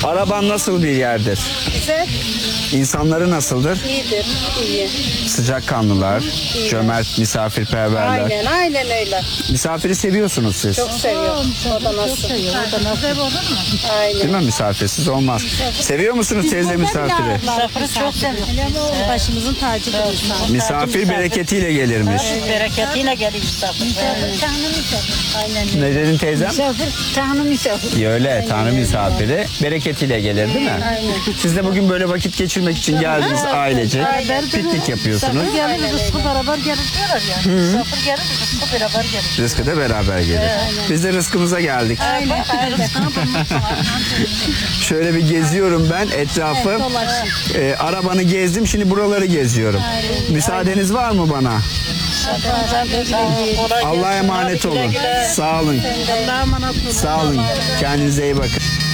Araban nasıl bir yerdir? Güzel. İnsanları nasıldır? İyidir. İyi. Sıcakkanlılar, cömert, misafirperverler. Aynen öyle. Misafiri seviyorsunuz siz. Çok seviyorum. O da nasıl? Aynen. Değil mi? Misafirsiz olmaz. Seviyor musunuz teyze misafiri? Misafiri çok seviyorum. Başımızın tacıdır insan. Misafir bereketiyle gelirmiş. Bereketiyle geliyor misafir. Ne dedin teyzem? Misafir, Tanrı misafir. Öyle, Tanrı misafiri bereketiyle gelir değil mi? Siz de bugün böyle vakit geçirmek için geldiniz ailece. Piknik yapıyorsunuz. Gelir rızkı beraber gelir diyorlar ya. Misafir gelir rızkı beraber gelir. Rızkı da beraber gelir. Biz de rızkımıza geldik. Şöyle bir geziyorum ben etrafı. Arabanı gezdim, şimdi buraları geziyorum. Müsaadeniz var mı bana? Allah'a emanet olun. Sağ olun. Allah'a emanet olun. Sağ olun. Kendinize iyi bakın.